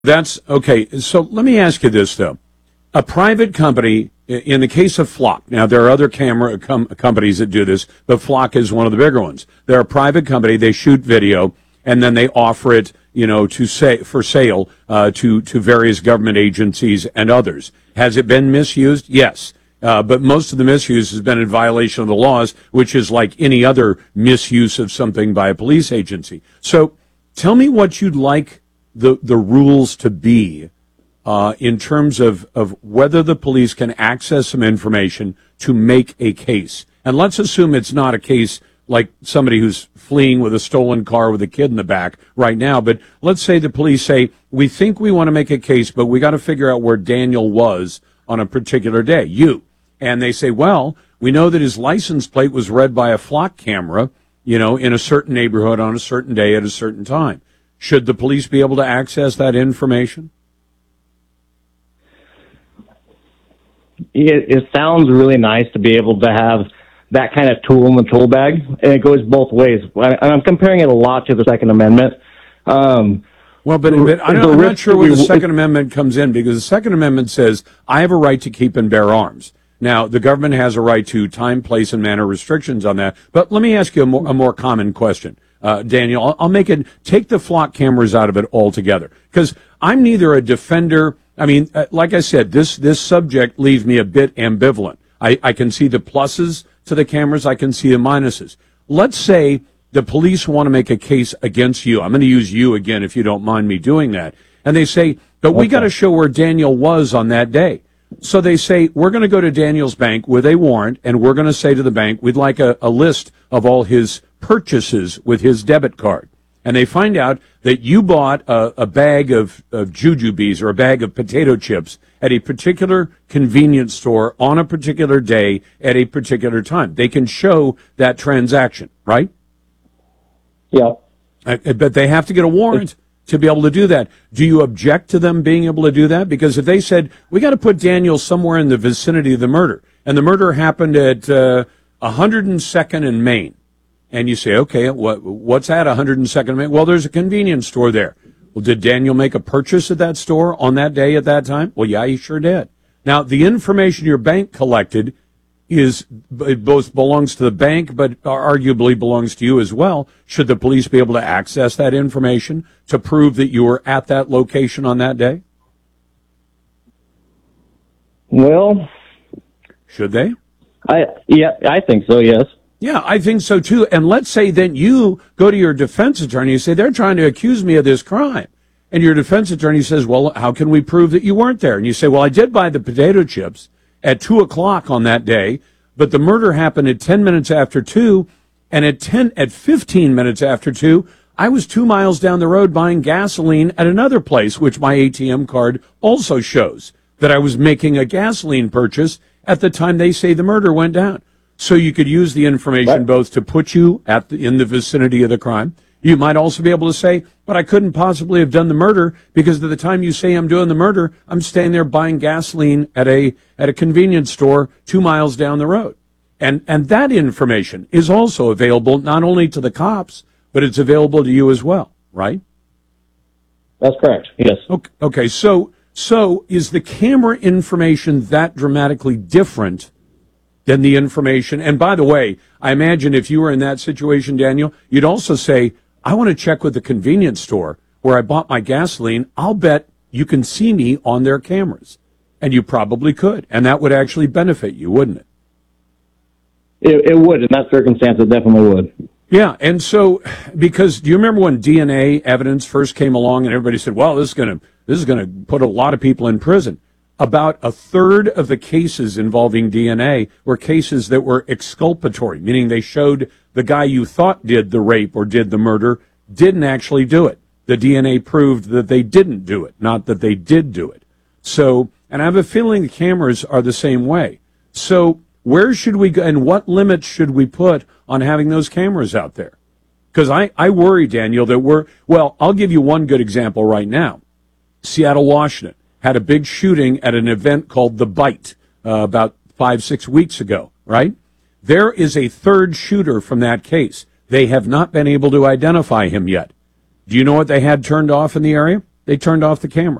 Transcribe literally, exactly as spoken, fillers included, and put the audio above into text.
That's okay. So let me ask you this, though. A private company, in the case of Flock, now there are other camera com- companies that do this, but Flock is one of the bigger ones. They're a private company. They shoot video, and then they offer it, you know, to say for sale uh, to to various government agencies and others. Has it been misused? Yes. Uh, but most of the misuse has been in violation of the laws, which is like any other misuse of something by a police agency. So tell me what you'd like the, the rules to be uh, in terms of, of whether the police can access some information to make a case. And let's assume it's not a case like somebody who's fleeing with a stolen car with a kid in the back right now. But let's say the police say, we think we want to make a case, but we got to figure out where Daniel was on a particular day. You. And they say, well, we know that his license plate was read by a Flock camera, you know, in a certain neighborhood on a certain day at a certain time. Should the police be able to access that information? It, it sounds really nice to be able to have that kind of tool in the tool bag, and it goes both ways. And I'm comparing it a lot to the Second Amendment. Um, well, but, but I don't, I'm not sure where the Second Amendment comes in, because the Second Amendment says I have a right to keep and bear arms. Now, the government has a right to time, place, and manner restrictions on that. But let me ask you a more, a more common question, uh, Daniel. I'll, I'll make it, take the Flock cameras out of it altogether, because I'm neither a defender. I mean, uh, like I said, this, this subject leaves me a bit ambivalent. I, I can see the pluses to the cameras. I can see the minuses. Let's say the police want to make a case against you. I'm going to use you again, if you don't mind me doing that. And they say, but we got to show where Daniel was on that day. So they say, we're going to go to Daniel's bank with a warrant, and we're going to say to the bank, we'd like a, a list of all his purchases with his debit card. And they find out that you bought a, a bag of, of jujubes or a bag of potato chips at a particular convenience store on a particular day at a particular time. They can show that transaction, right? Yeah. Uh, but they have to get a warrant to be able to do that. Do you object to them being able to do that? Because if they said, we got to put Daniel somewhere in the vicinity of the murder, and the murder happened at uh, one hundred second and Main, and you say, okay, what, what's at one hundred second and Main? Well, there's a convenience store there. Well, did Daniel make a purchase at that store on that day at that time? Well, yeah, he sure did. Now, the information your bank collected is, it both belongs to the bank, but arguably belongs to you as well. Should the police be able to access that information to prove that you were at that location on that day? Well, should they? I yeah, I think so, yes. Yeah, I think so too. And let's say then you go to your defense attorney and say, they're trying to accuse me of this crime. And your defense attorney says, well, how can we prove that you weren't there? And you say, well, I did buy the potato chips at two o'clock on that day, but the murder happened at ten minutes after two, and at ten, at fifteen minutes after two, I was two miles down the road buying gasoline at another place, which my A T M card also shows that I was making a gasoline purchase at the time they say the murder went down. So you could use the information both to put you at the, in the vicinity of the crime. You might also be able to say, but I couldn't possibly have done the murder because at the time you say I'm doing the murder, I'm staying there buying gasoline at a at a convenience store two miles down the road. And and that information is also available not only to the cops, but it's available to you as well, right? That's correct, yes. Okay, okay. so so is the camera information that dramatically different than the information? And by the way, I imagine if you were in that situation, Daniel, you'd also say, I want to check with the convenience store where I bought my gasoline. I'll bet you can see me on their cameras. And you probably could. And that would actually benefit you, wouldn't it? It, it would. In that circumstance, it definitely would. Yeah. And so, because do you remember when D N A evidence first came along and everybody said, well, this is going to, this is going to put a lot of people in prison? About a third of the cases involving D N A were cases that were exculpatory, meaning they showed the guy you thought did the rape or did the murder didn't actually do it. The D N A proved that they didn't do it, not that they did do it. So, and I have a feeling the cameras are the same way. So where should we go, and what limits should we put on having those cameras out there? Because I, I worry, Daniel, that we're, well, I'll give you one good example right now. Seattle, Washington had a big shooting at an event called The Bite uh, about five, six weeks ago, right? There is a third shooter from that case. They have not been able to identify him yet. Do you know what they had turned off in the area? They turned off the camera.